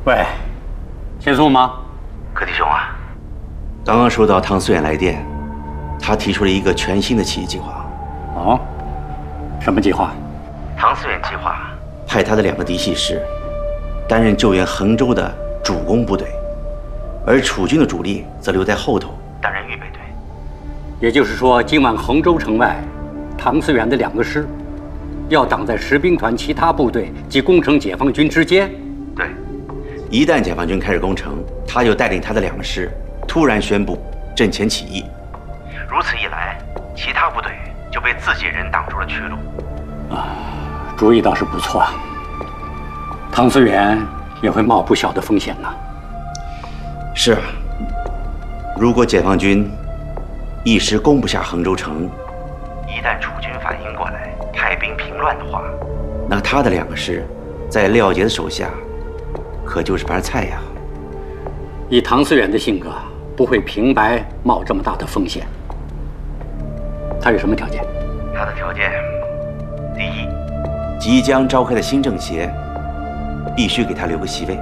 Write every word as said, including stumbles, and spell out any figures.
喂，秦松吗？ 柯弟兄啊，刚刚收到唐思远来电，他提出了一个全新的起义计划。 哦，什么计划？ 唐思远计划派他的两个嫡系师担任救援衡州的主攻部队，而楚军的主力则留在后头担任预备队。 也就是说，今晚衡州城外，唐思远的两个师要挡在十兵团其他部队及攻城解放军之间。 对，一旦解放军开始攻城，他就带领他的两个师突然宣布阵前起义。如此一来，其他部队就被自己人挡住了去路。 啊，主意倒是不错啊。唐思远也会冒不小的风险呐。 是啊，如果解放军一时攻不下衡州城，一旦楚军反应过来，派兵平乱的话，那他的两个师在廖杰的手下可就是盘菜呀。 以唐思远的性格，不会平白冒这么大的风险。他有什么条件？ 他的条件，第一，即将召开的新政协必须给他留个席位。